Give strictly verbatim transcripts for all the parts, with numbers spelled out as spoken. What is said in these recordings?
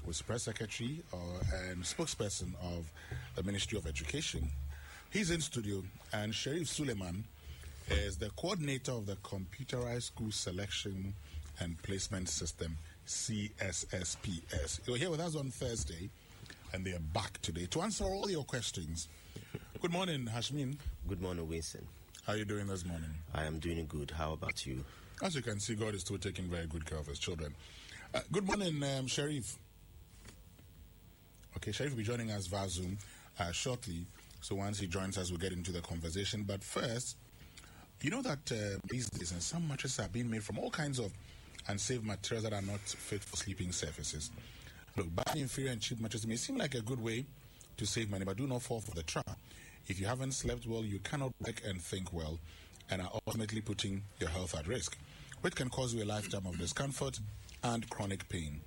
was Press Secretary uh, and spokesperson of the Ministry of Education. He's in studio, and Sharif Suleiman is the coordinator of the Computerized School Selection and Placement System, C S S P S. You're here with us on Thursday, and they are back today to answer all your questions. Good morning, Hashmin. Good morning, Winston. How are you doing this morning? I am doing good. How about you? As you can see, God is still taking very good care of his children. Uh, good morning, um, Sharif. Okay, Sharif will be joining us via Zoom uh, shortly. So once he joins us, we'll get into the conversation. But first, you know that uh, these days, and some mattresses are being made from all kinds of unsafe materials that are not fit for sleeping surfaces. Look, buying inferior and cheap mattresses may seem like a good way to save money, but do not fall for the trap. If you haven't slept well, you cannot work and think well, and are ultimately putting your health at risk, which can cause you a lifetime of discomfort and chronic pain.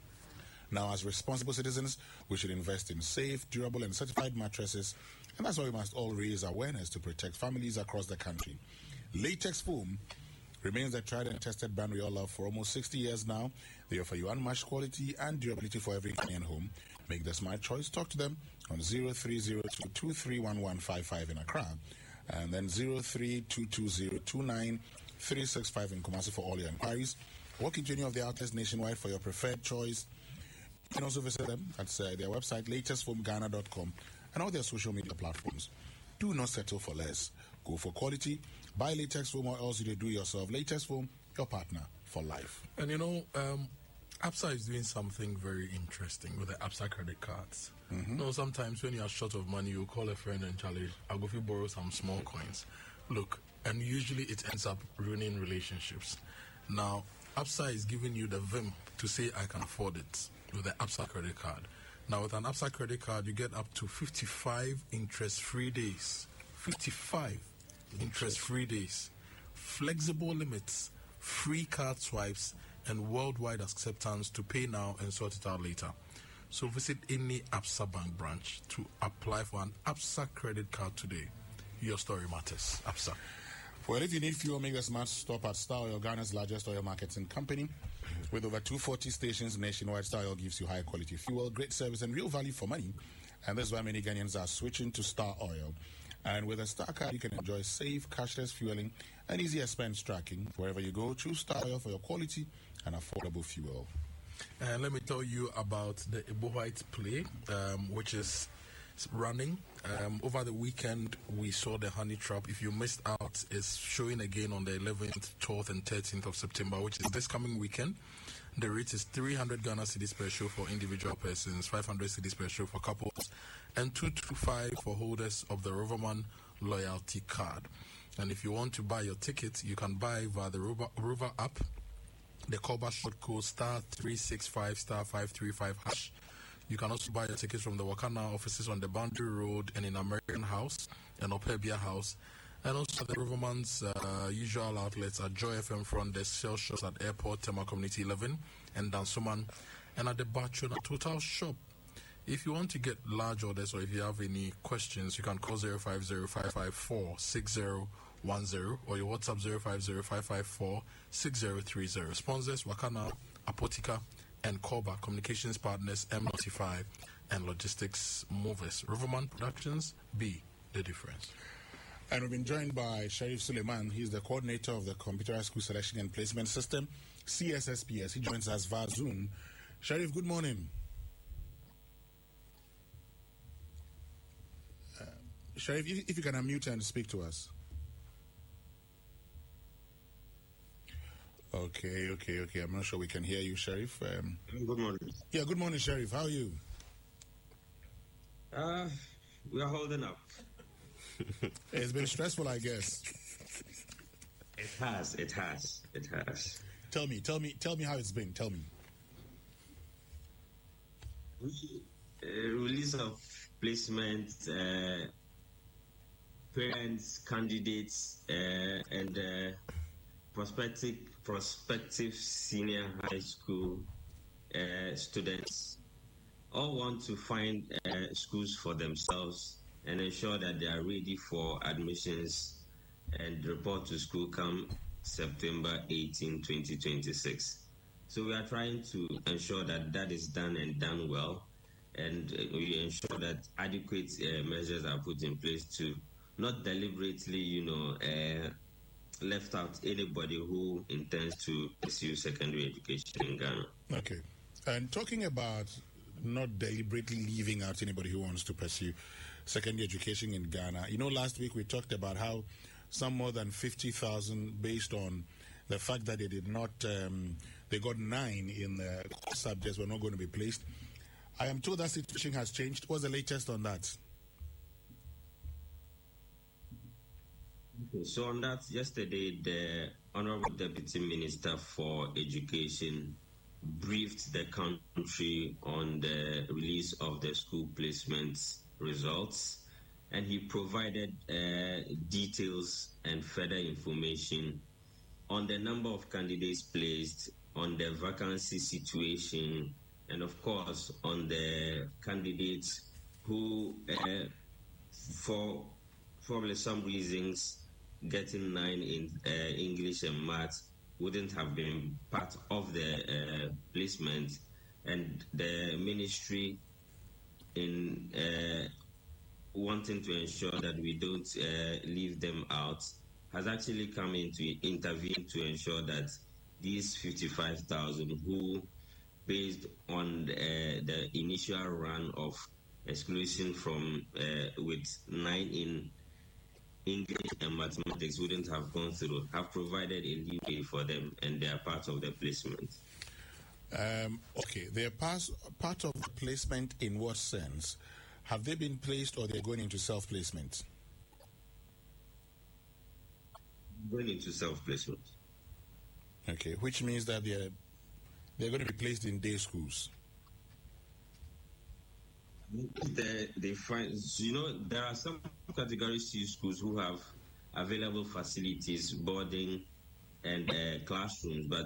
Now, as responsible citizens, we should invest in safe, durable, and certified mattresses, and that's why we must all raise awareness to protect families across the country. Latex Foam remains the tried and tested brand we all love for almost sixty years now. They offer you unmatched quality and durability for every Kenyan home. Make the smart choice. Talk to them on zero three zero two, two three one one five five in Accra, and then zero three two two zero two nine three six five in Kumasi for all your inquiries. Walk into any of the outlets nationwide for your preferred choice. You can also visit them at uh, their website, latest foam ghana dot com, and all their social media platforms. Do not settle for less. Go for quality. Buy Latex Foam or else you do yourself. Latex Foam, your partner for life. And you know, um, Absa is doing something very interesting with the Absa credit cards. Mm-hmm. You know, sometimes when you are short of money, you call a friend and challenge, I'll go for borrow some small coins. Look, and usually it ends up ruining relationships. Now, Absa is giving you the vim to say, I can afford it with the Absa credit card. Now, with an Absa credit card, you get up to fifty-five interest-free days. fifty-five interest-free days. Flexible limits, free card swipes, and worldwide acceptance to pay now and sort it out later. So visit any Absa Bank branch to apply for an Absa credit card today. Your story matters. Absa. Well, if you need fuel, make the smart stop at Star Oil, Ghana's largest oil marketing company. With over two hundred forty stations nationwide, Star Oil gives you high quality fuel, great service, and real value for money. And that's why many Ghanaians are switching to Star Oil. And with a Star card, you can enjoy safe, cashless fueling and easy expense tracking. Wherever you go, choose Star Oil for your quality and affordable fuel. And let me tell you about the Ebo White play, um, which is running. Um, over the weekend, we saw the Honey Trap. If you missed out, it's showing again on the eleventh, twelfth, and thirteenth of September, which is this coming weekend. The rate is three hundred Ghana cedis per show for individual persons, five hundred cedis per show for couples, and two hundred twenty-five for holders of the Roverman loyalty card. And if you want to buy your ticket, you can buy via the Rover, Rover app. The Koba short code star three six five star five three five hash. You can also buy your tickets from the Wakana offices on the Boundary Road and in American House and Opebia House. And also the Riverman's uh, usual outlets at Joy F M front, the sales shops at Airport, Tema Community eleven, and Dansoman, and at the Bachona Total Shop. If you want to get large orders or if you have any questions, you can call zero five zero five five four six zero one zero or your WhatsApp zero five zero five five four six zero three zero. Sponsors Wakana, Apotica, and Koba, communications partners M ninety-five, and logistics movers. Riverman Productions, be the difference. And we've been joined by Sharif Suleiman. He's the coordinator of the Computerized School Selection and Placement System, C S S P S. He joins us via Zoom. Sharif, good morning. Uh, Sharif, if, if you can unmute and speak to us. Okay, okay, okay. I'm not sure we can hear you, Sharif. Um, good morning. Yeah, good morning, Sharif. How are you? Uh, we are holding up. It's been stressful, I guess. It has, it has, it has. Tell me, tell me, tell me how it's been. Tell me. We, uh, release of placement, uh, parents, candidates, uh, and uh, prospective prospective senior high school uh, students all want to find uh, schools for themselves and ensure that they are ready for admissions and report to school come September eighteenth, twenty twenty-six. So we are trying to ensure that that is done and done well, and uh, we ensure that adequate uh, measures are put in place to not deliberately, you know, uh, left out anybody who intends to pursue secondary education in Ghana. Okay. And talking about not deliberately leaving out anybody who wants to pursue secondary education in Ghana, you know, last week we talked about how some more than fifty thousand, based on the fact that they did not, um, they got nine in the subjects, were not going to be placed. I am told that situation has changed. What's the latest on that? So on that, yesterday, the Honorable Deputy Minister for Education briefed the country on the release of the school placements results, and he provided uh, details and further information on the number of candidates placed, on the vacancy situation, and of course on the candidates who, uh, for probably some reasons, getting nine in uh, English and maths wouldn't have been part of the uh, placement, and the ministry, in uh, wanting to ensure that we don't uh, leave them out, has actually come in to intervene to ensure that these fifty-five thousand who, based on the, uh, the initial run of exclusion from uh, with nine in English and mathematics wouldn't have gone through, have provided a leeway for them, and they are part of the placement. Um, okay, they're pas- part of the placement in what sense? Have they been placed, or they're going into self-placement? Going into self-placement. Okay, which means that they're, they're going to be placed in day schools. They, they find, you know, there are some category C schools who have available facilities, boarding, and uh, classrooms, but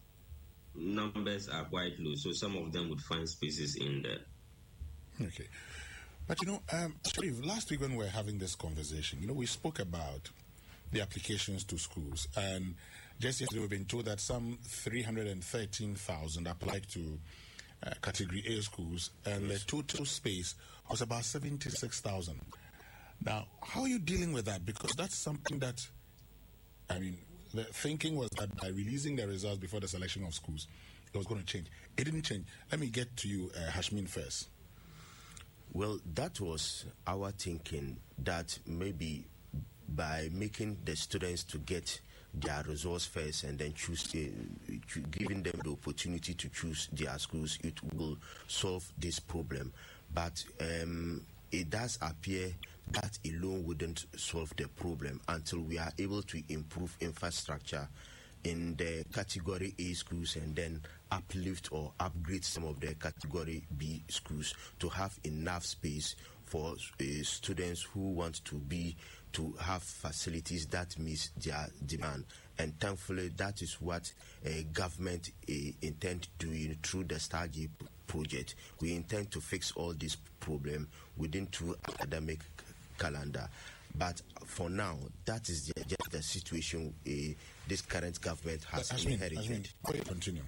numbers are quite low. So some of them would find spaces in there. Okay, but you know, um, Sharif, last week when we were having this conversation, you know, we spoke about the applications to schools, and just yesterday we've been told that some three hundred thirteen thousand applied to Uh, category A schools, and the total space was about seventy-six thousand. Now, how are you dealing with that? Because that's something that, I mean, the thinking was that by releasing the results before the selection of schools, it was going to change. It didn't change. Let me get to you, uh, Hashmin, first. Well, that was our thinking, that maybe by making the students to get their results first and then choose, uh, giving them the opportunity to choose their schools, it will solve this problem. But um, it does appear that alone wouldn't solve the problem until we are able to improve infrastructure in the category A schools and then uplift or upgrade some of the category B schools to have enough space for uh, students who want to be to have facilities that meet their demand. And thankfully, that is what uh, government uh, intend doing through the StarG project. We intend to fix all this problem within two academic calendar. But for now, that is the, just the situation uh, this current government has Ashmin, inherited. Ashmin, before you continue,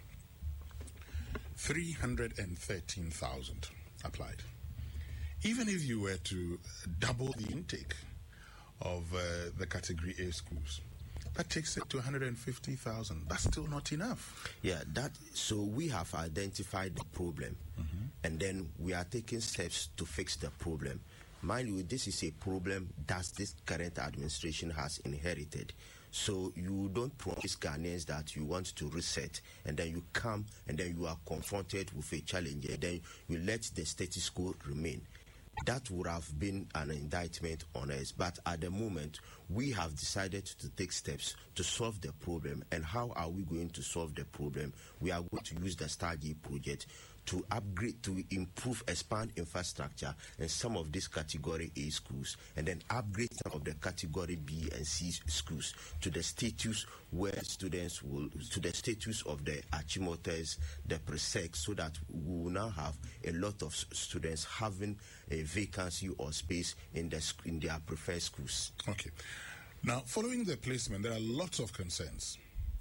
three hundred thirteen thousand applied. Even if you were to double the intake of uh, the category A schools, that takes it to one hundred fifty thousand. That's still not enough. Yeah, that. So we have identified the problem, mm-hmm. and then we are taking steps to fix the problem. Mind you, this is a problem that this current administration has inherited. So you don't promise Ghanaians that you want to reset, and then you come and then you are confronted with a challenge, and then you let the status quo remain. That would have been an indictment on us. But at the moment, we have decided to take steps to solve the problem. And how are we going to solve the problem? We are going to use the StarG project to upgrade, to improve, expand infrastructure in some of these category A schools, and then upgrade some of the category B and C schools to the status where students will, to the status of the Achimotes, the Presec, so that we will now have a lot of students having a vacancy or space in the in their preferred schools. Okay. Now, following the placement, there are lots of concerns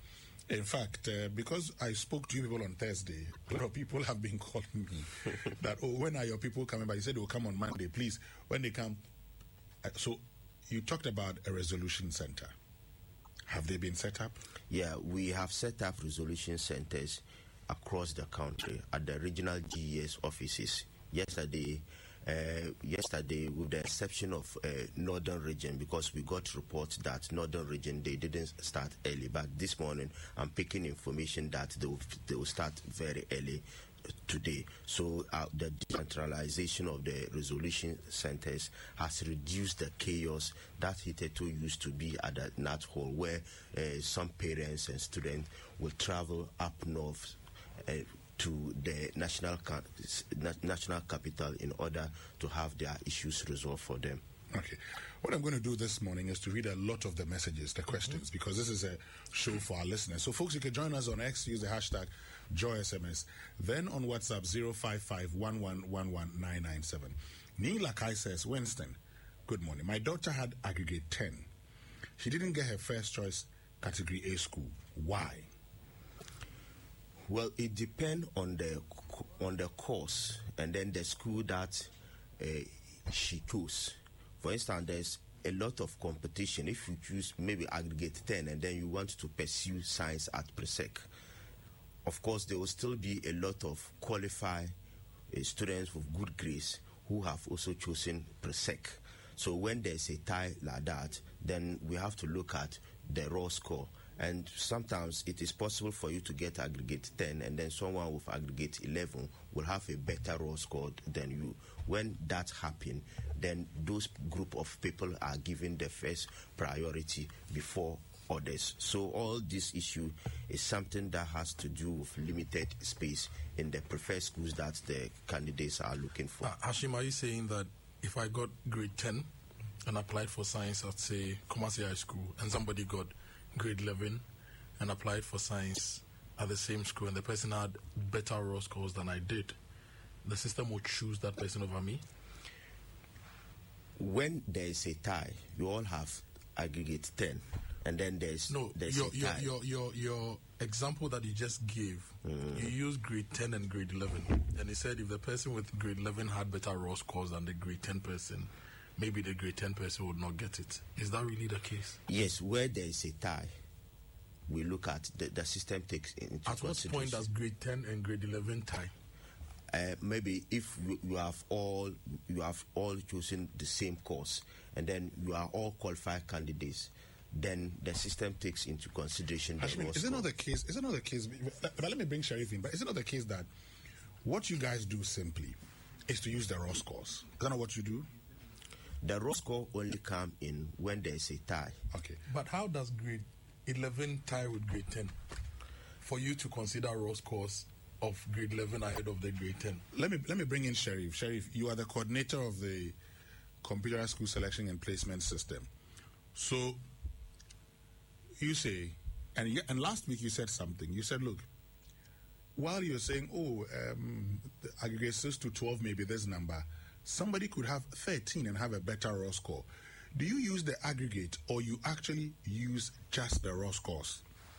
In fact, uh, because I spoke to you people on Thursday, a lot of people have been calling me that, oh, when are your people coming back? You said they will come on Monday. Please, when they come. Uh, so you talked about a resolution center. Have they been set up? Yeah, we have set up resolution centers across the country at the regional G E S offices. Yesterday, uh, yesterday, with the exception of uh, Northern Region, because we got reports that Northern Region, they didn't start early. But this morning, I'm picking information that they will, they will start very early today. So uh, the decentralization of the resolution centers has reduced the chaos that hitherto used to be at the N A T Hall, where uh, some parents and students will travel up north uh, to the national ca- national capital in order to have their issues resolved for them. Okay. What I'm going to do this morning is to read a lot of the messages, the questions, mm-hmm. because this is a show for our listeners. So, folks, you can join us on X, use the hashtag JoySMS, then on WhatsApp zero five five one one one one nine nine seven. Neela Kai says, Winston, good morning. My daughter had aggregate ten. She didn't get her first choice category A school. Why? Well, it depends on the on the course and then the school that uh, she chose. For instance, there's a lot of competition. If you choose maybe aggregate ten and then you want to pursue science at Presec, of course, there will still be a lot of qualified uh, students with good grades who have also chosen Presec. So when there's a tie like that, then we have to look at the raw score. And sometimes it is possible for you to get aggregate ten, and then someone with aggregate eleven will have a better raw score than you. When that happens, then those group of people are given the first priority before others. So all this issue is something that has to do with limited space in the preferred schools that the candidates are looking for. Uh, Hashim, are you saying that if I got grade ten and applied for science at, say, Kumasi High School, and somebody got grade eleven and applied for science at the same school, and the person had better raw scores than I did, the system will choose that person over me? When there is a tie, you all have aggregate ten, and then there's no there's your, a your, tie. your your your example that you just gave, mm. you used grade ten and grade eleven, and he said if the person with grade eleven had better raw scores than the grade ten person, maybe the grade ten person would not get it. Is that really the case? Yes, where there is a tie, we look at the, the system takes into At what point does grade ten and grade eleven tie? Uh, maybe if you, you have all you have all chosen the same course, and then you are all qualified candidates, then the system takes into consideration the Ashmi, raw is it score. not the case? Is it not the case? But let me bring Sharif in. But is it not the case that what you guys do simply is to use the raw scores? Is that not what you do? The raw score only come in when there is a tie. Okay. But how does grade eleven tie with grade ten for you to consider raw scores of grade eleven ahead of the grade ten? Let me let me bring in Sharif. Sharif, you are the coordinator of the computer school selection and placement system. So you say, and you, and last week you said something. You said, look, while you're saying, oh, um, the aggregate six to twelve may be this number, somebody could have thirteen and have a better raw score. Do you use the aggregate or you actually use just the raw scores?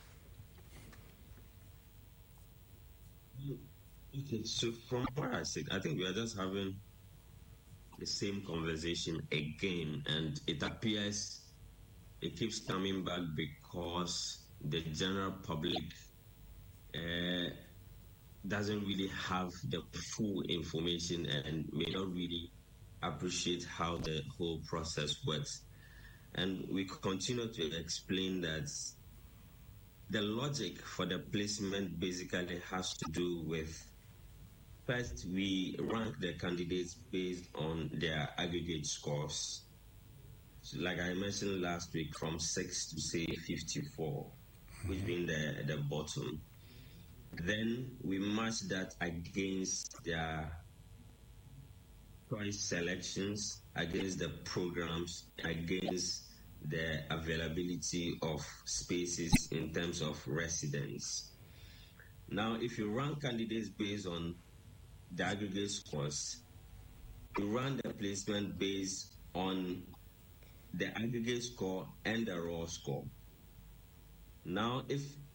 Okay, so from what I said, I think we are just having the same conversation again, and it appears it keeps coming back because the general public uh, doesn't really have the full information and may not really appreciate how the whole process works. And we continue to explain that the logic for the placement basically has to do with, first, we rank the candidates based on their aggregate scores. So like I mentioned last week, from six to say fifty-four, which being the, the bottom. Then we match that against their choice selections, against the programs, against the availability of spaces in terms of residents. Now, if you run candidates based on the aggregate scores, you run the placement based on the aggregate score and the raw score. Now, if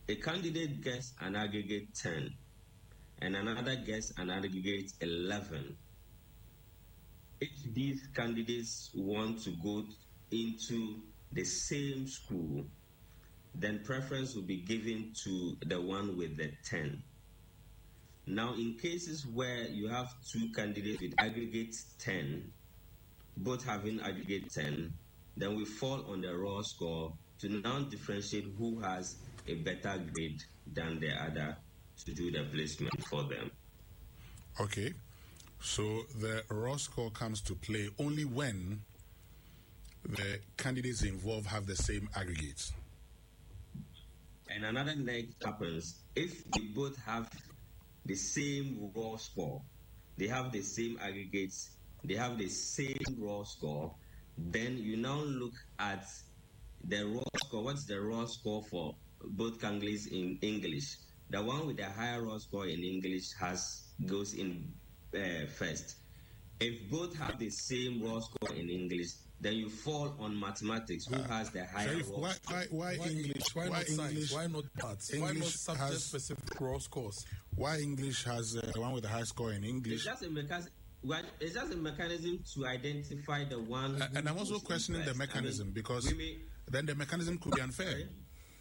a candidate gets an aggregate ten and another gets an aggregate eleven, if these candidates want to go into the same school, then preference will be given to the one with the ten. Now, in cases where you have two candidates with aggregate ten, both having aggregate ten, then we fall on the raw score to now differentiate who has a better grade than the other to do the placement for them. Okay. So the raw score comes to play only when the candidates involved have the same aggregates. And another leg happens if they both have the same raw score, they have the same aggregates, they have the same raw score, then you now look at the raw score. What's the raw score for both candidates in English? The one with the higher raw score in English has goes in uh, first. If both have the same raw score in English, then you fall on mathematics. Who uh, has the higher Sharif, raw why, score? why, why, why English? Why, why not English? science? Why not maths? Why not subject-specific raw scores? Why English has uh, the one with the high score in English? It's just a mechanism. Well, it's just a mechanism to identify the one. Uh, and I'm also questioning the mechanism, I mean, because may, then the mechanism could be unfair. Sorry?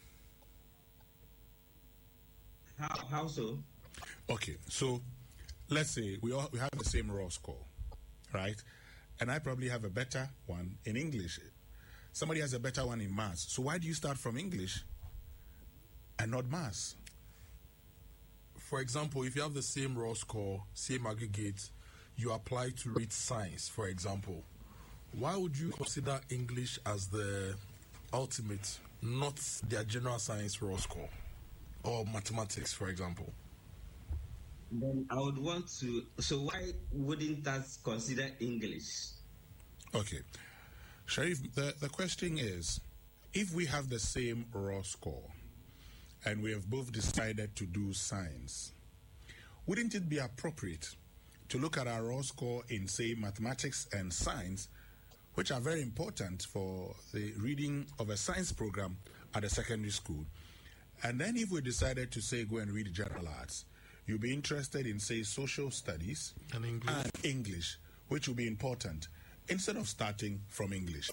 How, how so? Okay, so let's say we all we have the same raw score, right? And I probably have a better one in English. Somebody has a better one in maths. So why do you start from English and not maths? For example, if you have the same raw score, same aggregate, you apply to read science, for example. Why would you consider English as the ultimate, not their general science raw score? Or mathematics, for example? Then I would want to. So why wouldn't that consider English? Okay, Sharif. The the question is, if we have the same raw score, and we have both decided to do science, wouldn't it be appropriate to look at our raw score in, say, mathematics and science, which are very important for the reading of a science program at a secondary school, and then if we decided to say go and read general arts, you'll be interested in, say, social studies and English, and English, which will be important, instead of starting from English.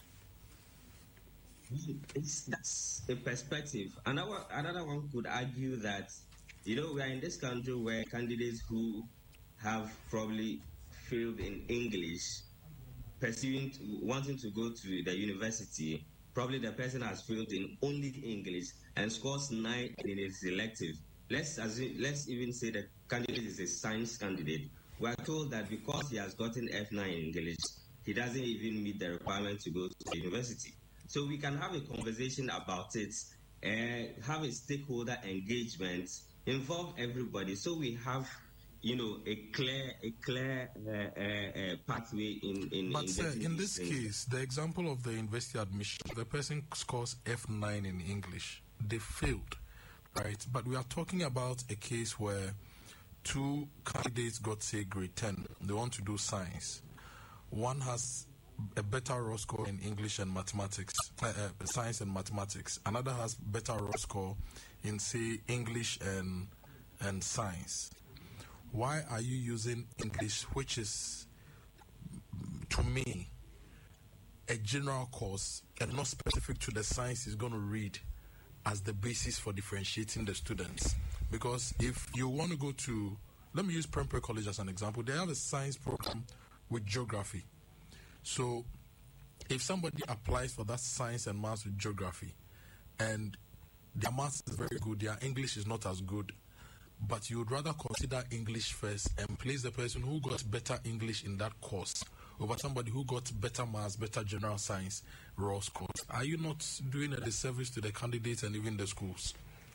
It's, that's a perspective. Another, another one could argue that, you know, we are in this country where candidates who have probably failed in English, pursuing, to, wanting to go to the university, probably the person has failed in only English and scores nine in his elective. Let's assume, let's even say the candidate is a science candidate. We are told that because he has gotten F nine in English, he doesn't even meet the requirement to go to the university. So we can have a conversation about it, uh, have a stakeholder engagement, involve everybody, so we have, you know, a clear, a clear uh, uh, uh, pathway in in. But in, sir, in this things. case, the example of the university admission, the person scores F nine in English, they failed. Right, but we are talking about a case where two candidates got, say, grade ten. They want to do science. One has a better raw score in English and mathematics, uh, uh, science and mathematics. Another has better raw score in, say, English and and science. Why are you using English, which is, to me, a general course and not specific to the science he's going to read, as the basis for differentiating the students? Because if you want to go to, let me use Prempeh College as an example, they have a science program with geography. So if somebody applies for that science and maths with geography, and their maths is very good, their English is not as good, but you would rather consider English first and place the person who got better English in that course over somebody who got better maths, better general science, raw scores, are you not doing a disservice to the candidates and even the schools?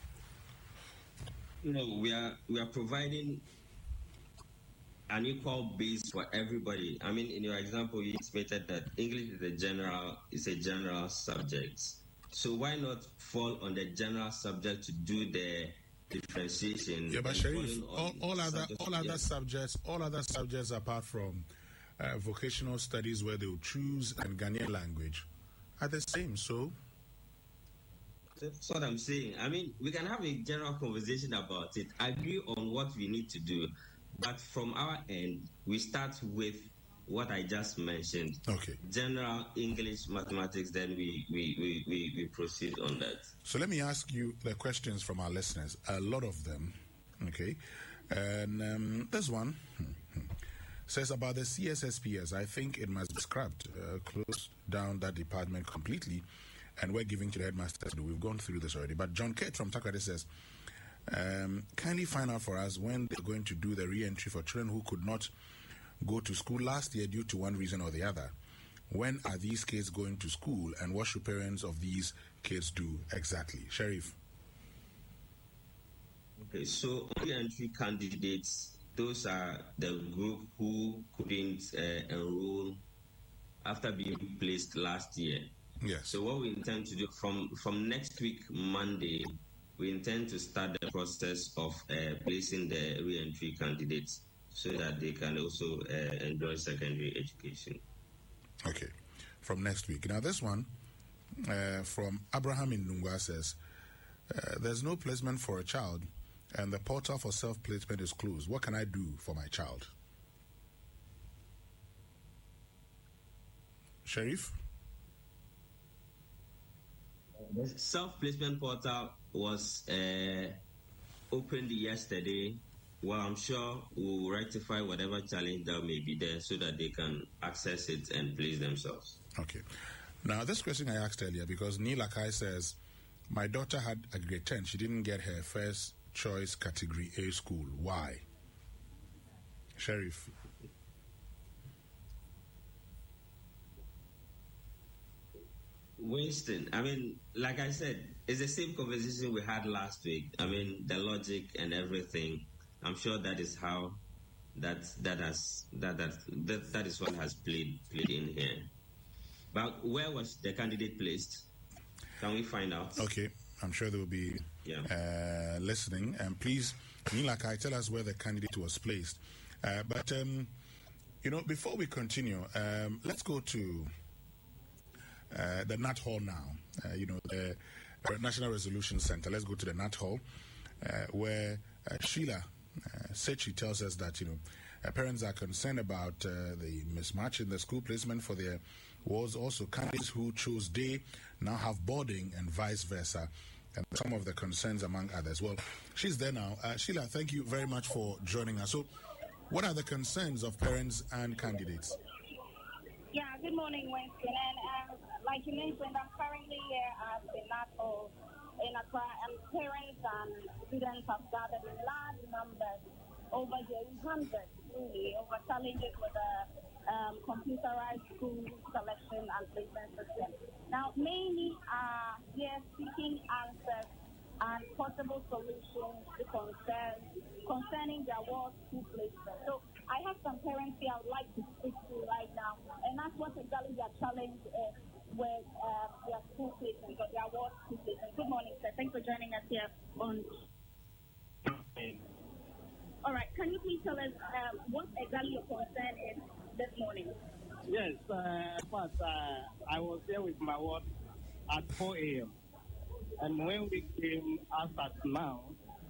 No, we are we are providing an equal base for everybody. I mean, in your example, you stated that English is a general is a general subject. So why not fall on the general subject to do the differentiation? Yeah, but Sharif, all, all other all other subjects, all other subjects apart from Uh, vocational studies, where they will choose and Ghanaian language, are the same. So, That's what I'm saying. I mean, we can have a general conversation about it, agree on what we need to do, but from our end, we start with what I just mentioned. Okay. General English, mathematics, then we, we, we, we, we proceed on that. So let me ask you the questions from our listeners. A lot of them, okay? And um, this one says about the C S S P S, I think it must be scrapped, uh, close down that department completely, and we're giving to the headmasters. We've gone through this already. But John Kate from Takrady says, um, kindly find out for us when they're going to do the re-entry for children who could not go to school last year due to one reason or the other. When are these kids going to school, and what should parents of these kids do exactly? Sheriff. Okay, so re-entry candidates, those are the group who couldn't uh, enroll after being placed last year. Yes. So what we intend to do from, from next week, Monday, we intend to start the process of uh, placing the re-entry candidates so that they can also uh, enjoy secondary education. Okay, from next week. Now this one uh, from Abraham in Nungwa says, uh, there's no placement for a child and the portal for self-placement is closed. What can I do for my child? Sheriff? The self-placement portal was uh, opened yesterday. Well, I'm sure we'll rectify whatever challenge that may be there so that they can access it and place themselves. Okay. Now, this question I asked earlier because Neil Akai says, my daughter had a grade ten. She didn't get her first choice category A school. Why? Sheriff. Winston, I mean, like I said, it's the same conversation we had last week. I mean, the logic and everything. I'm sure that is how that that has that that that, that is what has played played in here. But where was the candidate placed? Can we find out? Okay, I'm sure they will be yeah. uh, listening. And please, Nilakai, tell us where the candidate was placed. Uh, but um, you know, before we continue, um, let's go to uh, the N A T Hall now. Uh, you know, the National Resolution Center. Let's go to the N A T Hall, uh, where uh, Sheila Uh, Sechi tells us that, you know, uh, parents are concerned about uh, the mismatch in the school placement for their wards. Also, candidates who chose day now have boarding and vice versa, and some of the concerns among others. Well, she's there now. Uh, Sheila, thank you very much for joining us. So, what are the concerns of parents and candidates? Yeah, good morning, Winston. And um, like you mentioned, I'm currently here at the N A T Hall in Accra, and parents and students have gathered in large numbers over here, in hundreds, really, over challenges with the um, computerized school selection and placement system. Now, many are here seeking answers and possible solutions to concerns concerning their ward school placement. So, I have some parents here I would like to speak to right now, and that's what exactly their challenge is with uh, their school placement or their ward school placement. Good morning, sir. Thanks for joining us here on. All right. Can you please tell us uh, what exactly your concern is this morning? Yes, uh, but uh, I was there with my ward at four a.m. and when we came as at now,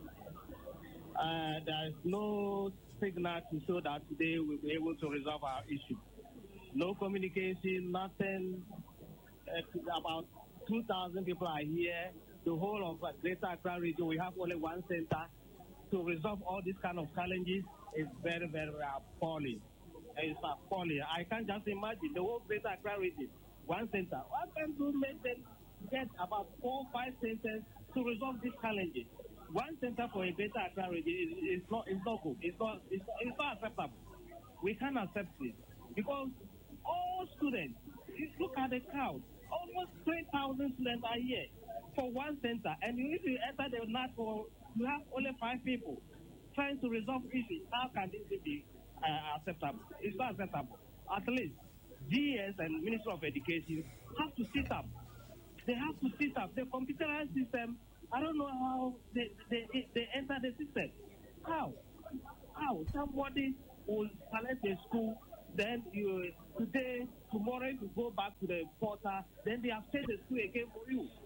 uh, there is no signal to show that today we'll be able to resolve our issue. No communication, nothing. Uh, about two thousand people are here. The whole of uh, Greater Accra region, we have only one center to resolve all these kind of challenges. Is very, very appalling. It's appalling. I can't just imagine the whole Greater Accra region, one center. What can do make them get about four, five centers to resolve these challenges? One center for a Greater Accra region is, is not, it's not good. It's not, it's, it's not acceptable. We can't accept it because all students. Look at the crowd. Almost three thousand students are here for one center. And if you enter the N A T Hall, you have only five people trying to resolve issues. How can this be uh, acceptable? It's not acceptable. At least G S and Ministry of Education have to sit up. They have to sit up. The computerized system, I don't know how they, they, they enter the system. How? How? Somebody will select a school. Then you today, tomorrow you go back to the portal, then they have set the school again for you.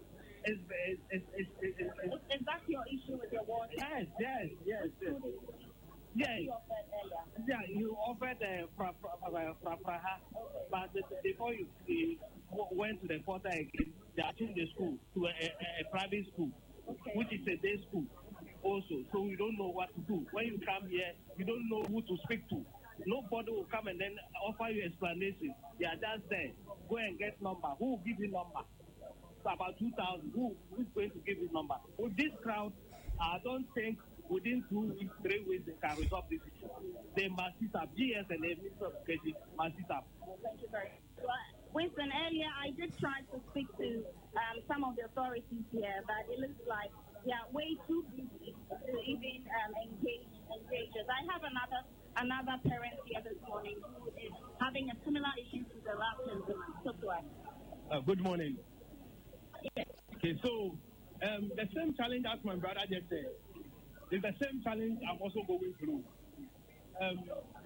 Is, is, is, is, is, is, Is, is that your issue with your ward? yes, yes, yes, yes. Yes. You offered earlier. Yeah, you offered uh, fra, fra, fra, fra, fra, but the, before you, you went to the portal again, they are changing the school to a, a, a private school, Okay. which is a day school also. So you don't know what to do. When you come here, you don't know who to speak to. Nobody will come and then offer you explanation. They are just there. Go and get number. Who will give you number? So about two thousand. Who who's going to give you number? With this crowd, I don't think within two weeks, three weeks, they can resolve this issue. They must sit up. G S and the Minister of Education must sit up. Thank you very much. Well, Winston, earlier I did try to speak to um, some of the authorities here, but it looks like they are way too busy to even um, engage engagers. I have another another parent here this morning who is having a similar issue to the last gentleman. So to us. Uh, good morning. Yes. Okay, so um, the same challenge as my brother just said is the same challenge I'm also going through. Um,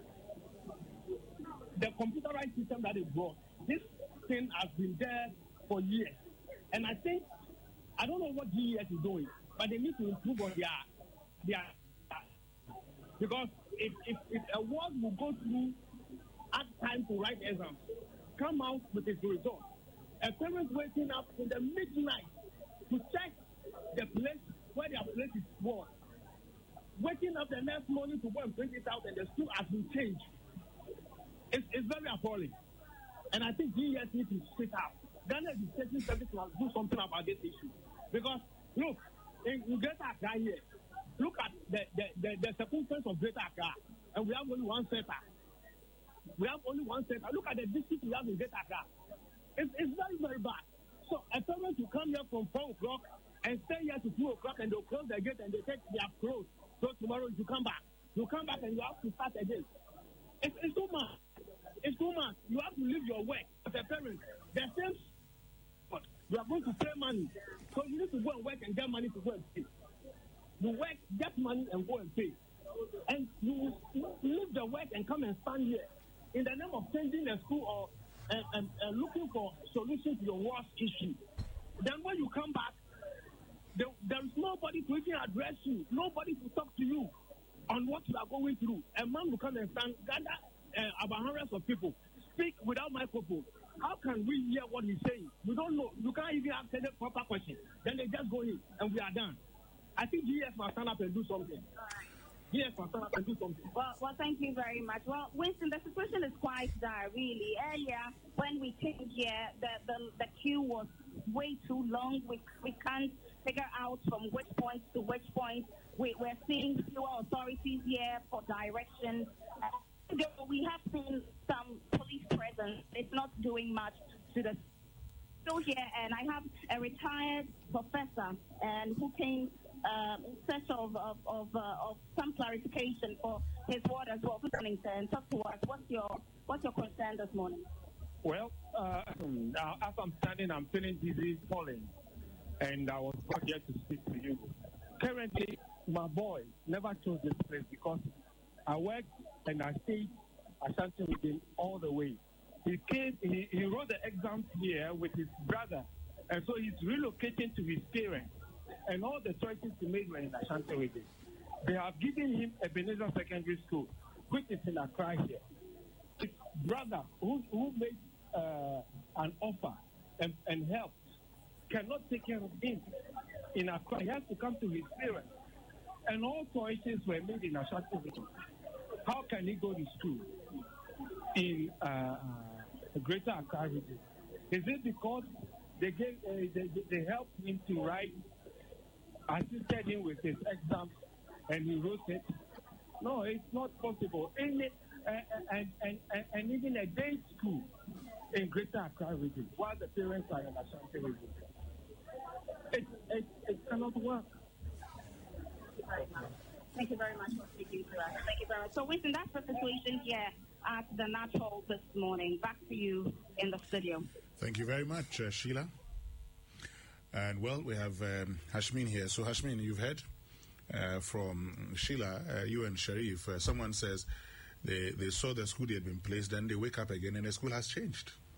the computerized system that they brought, this thing has been there for years. And I think, I don't know what G E S is doing, but they need to improve on their, their because if, if, if a ward will go through at time to write exams, come out with its result, a parent waking up in the midnight to check the place where their place is ward, waking up the next morning to go and print it out and the school has been changed. It's, it's very appalling. And I think G E S needs to sit out. Ghana Education Service must do something about this issue. Because, look, in, in Greater Accra here, look at the, the, the, the circumference of Greater Accra, and we have only one center. We have only one center. Look at the district we have in Greater Accra. It's, it's very, very bad. So a parent will come here from four o'clock and stay here to two o'clock, and they'll close the gate and they take their clothes. So tomorrow you come back. You come back and you have to start again. It's, it's too much. It's too much. You have to leave your work as a parent. The same, but you are going to pay money. So you need to go and work and get money to go and pay. You work, get money and go and pay. And you leave the work and come and stand here in the name of changing the school or and, and, and looking for solutions to your worst issue. Then when you come back, there, there is nobody to even address you, nobody to talk to you on what you are going through. A man will come and stand, gather uh, about hundreds of people, speak without microphone. How can we hear what he's saying? We don't know. You can't even ask any proper question. Then they just go in and we are done. I think G S must stand up and do something. G S must stand up and do something. Well, well, thank you very much. Well, Winston, the situation is quite dire, really. Earlier, when we came here, the, the, the queue was way too long. We, we can't figure out from which point to which point. We, we're seeing fewer authorities here for direction. Uh, we have seen some police presence. It's not doing much to the still here, and I have a retired professor and who came um, in search of of of, uh, of some clarification for his ward as well. Good morning, sir, and talk to us. What's your what's your concern this morning? Well, uh, now as I'm standing, I'm feeling dizzy, falling, and I was brought here to speak to you. Currently, my boy never chose this place because I worked and I stayed Ashanti with him all the way. He came, he, he wrote the exams here with his brother, and so he's relocating to his parents. And all the choices he made were in Ashanti with him. They have given him Ebenezer Secondary School, which is in Accra here. His brother, who, who made uh, an offer and, and helped, cannot take care of him in Accra. He has to come to his parents. And all choices were made in Ashanti with him. How can he go to school in uh, the Greater Accra region? Is it because they gave uh, they, they helped him to write, assisted him with his exams, and he wrote it? No, it's not possible. In it, uh, and, and, and, and even a day school in Greater Accra region, while the parents are in Ashanti region, it, it, it cannot work. Thank you very much for speaking to us. Thank you very much. So, Winston, that's the situation here at the Natural this morning. Back to you in the studio. Thank you very much, uh, Sheila. And, well, we have um, Hashmin here. So, Hashmin, you've heard uh, from Sheila, uh, you and Sharif. Uh, someone says they, they saw the school they had been placed, then they wake up again and the school has changed.